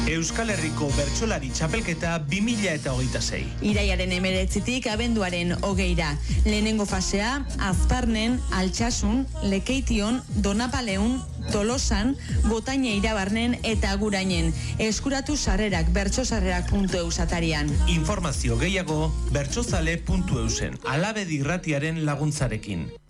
Euskal Herriko Bertsolari Txapelketa 2026. Iraiaren 19-tik abenduaren 20ra. Lehenengo fasea, Azparnen, Altsasun, Lekeition, Donapaleun, Tolosan, Gotaine Irabarnen eta Agurainen. Eskuratu sarrerak bertsosarrerak.eus atarian. Informazio gehiago bertsozale.eusen. Alabedi irratiaren laguntzarekin.